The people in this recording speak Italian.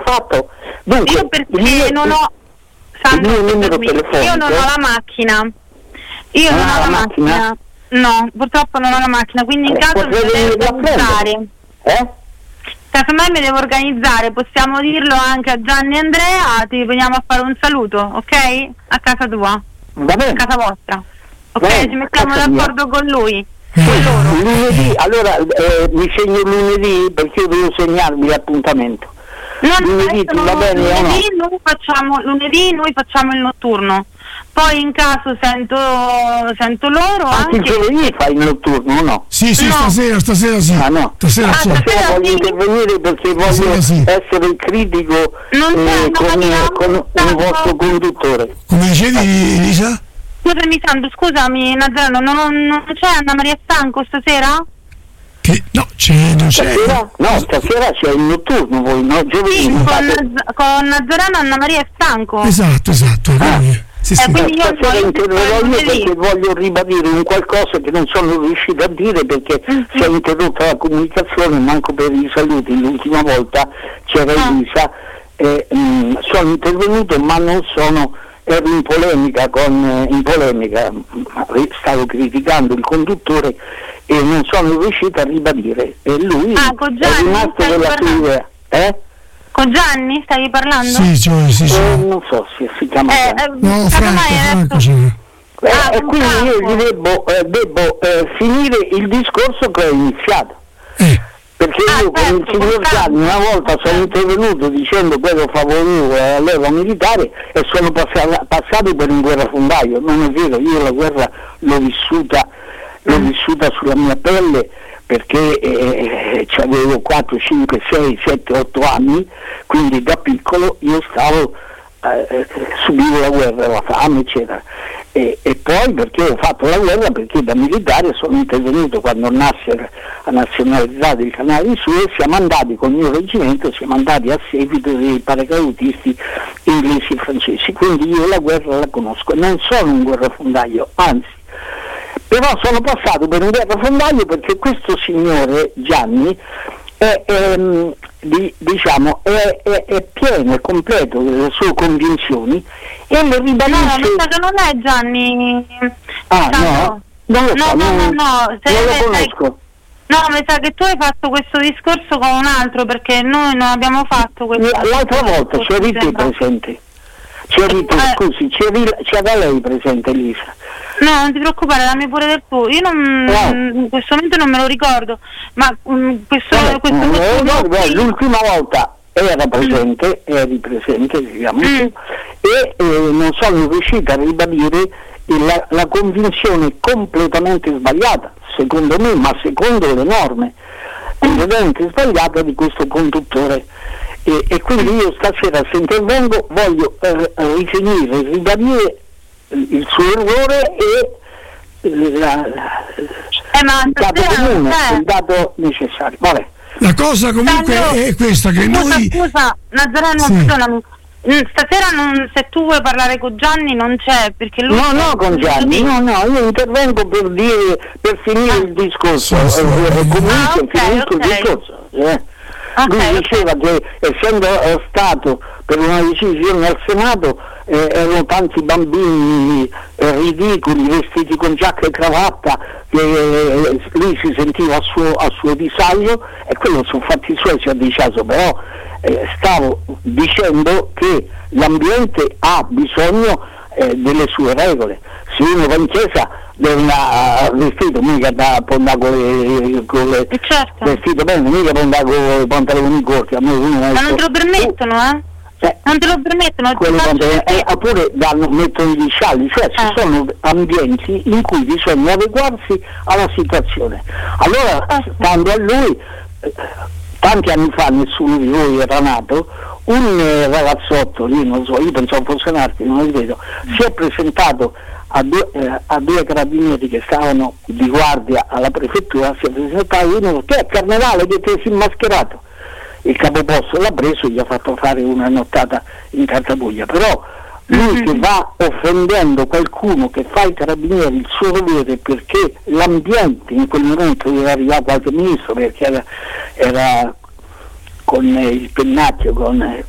fatto? Dunque, io perché non ho il mio numero telefonico. Io non ho la macchina. Io non ho la macchina. No, purtroppo non ho la macchina, quindi in caso mi devo organizzare. Casomai mi devo organizzare, possiamo dirlo anche a Gianni e Andrea, ti veniamo a fare un saluto, ok? A casa tua. Va bene. A casa vostra. Ok, bene, ci mettiamo d'accordo con lui. Con loro. Lunedì, allora mi segno lunedì perché io devo segnarmi l'appuntamento. Lunedì va bene o no? Lunedì noi facciamo il notturno. Poi in caso sento loro anche il giovedì fai il notturno o no? Sì, no. stasera sì. No. Stasera voglio intervenire perché voglio essere critico con un vostro conduttore. Come dicevi, Elisa? Scusami Sandro, scusami Nazareno, non c'è Anna Maria Stanco stasera? No, non c'è. Stasera c'è il notturno, voi no? Giovedì. Sì, con Nazareno Anna Maria è stanco. Esatto. Quindi io stasera interverrò io perché voglio ribadire un qualcosa che non sono riuscito a dire perché si è interrotta la comunicazione, manco per i saluti. L'ultima volta c'era Elisa, sono intervenuto ma non ero in polemica, stavo criticando il conduttore e non sono riuscito a ribadire e lui è rimasto della sua idea. Con Gianni stavi parlando? Sì. Non so se si chiama Franco. E quindi io gli devo finire il discorso che ho iniziato. Perché io con il signor Gianni una volta sono intervenuto dicendo che ero favorevole alla leva militare e sono passato per un guerrafondaio. Non è vero, io la guerra l'ho vissuta sulla mia pelle perché avevo 4, 5, 6, 7, 8 anni, quindi da piccolo io subivo la guerra, la fame eccetera. E poi perché ho fatto la guerra, perché da militare sono intervenuto quando Nasser ha nazionalizzato il canale di Suez, siamo andati con il mio reggimento, siamo andati a seguito dei paracadutisti inglesi e francesi, quindi io la guerra la conosco, non sono un guerrafondaio, anzi, però sono passato per un guerrafondaio perché questo signore Gianni è pieno e completo delle sue convinzioni e le ribadisce. No, mi sa che non è Gianni. No? Non lo so, non lo conosco. No, mi sa che tu hai fatto questo discorso con un altro perché noi non abbiamo fatto questo. L'altra volta c'eri te presente. C'era lei presente, Elisa? No, non ti preoccupare, dammi pure del tuo. Io in questo momento non me lo ricordo, ma l'ultima volta era presente, eri presente, diciamo, e non sono riuscita a ribadire la convinzione completamente sbagliata, secondo me, ma secondo le norme, completamente sbagliata di questo conduttore. E quindi io stasera se intervengo voglio rifinire, ribadire il suo errore e il dato comune, il dato necessario. Vabbè. La cosa comunque è questa che scusa Nazareno, perdonami, stasera se tu vuoi parlare con Gianni non c'è perché lui con Gianni io intervengo per finire il discorso finisco il discorso. Lui diceva che essendo stato per una decisione al Senato erano tanti bambini ridicoli vestiti con giacca e cravatta che lui si sentiva a suo disagio e quello sono fatti suoi, ci ha deciso, però stavo dicendo che l'ambiente ha bisogno delle sue regole. Se uno va in chiesa deve andare vestito, mica da andare vestito bene, mica può andare con i pantaloni corti. Ma non te lo permettono, non te lo permettono. Oppure mettono gli scialli, cioè ci sono ambienti in cui bisogna adeguarsi alla situazione. Allora, stando a lui, tanti anni fa nessuno di voi era nato, un ragazzotto lì, non so, io pensavo fosse un arte, non lo vedo, si è presentato a due carabinieri che stavano di guardia alla prefettura, si è presentato uno che è carnevale, che ti sei mascherato. Il capoposto l'ha preso e gli ha fatto fare una nottata in Cartabuglia, però lui che va offendendo qualcuno che fa i carabinieri il suo dovere perché l'ambiente in quel momento deve arrivare qualche ministro perché era con il pennacchio, con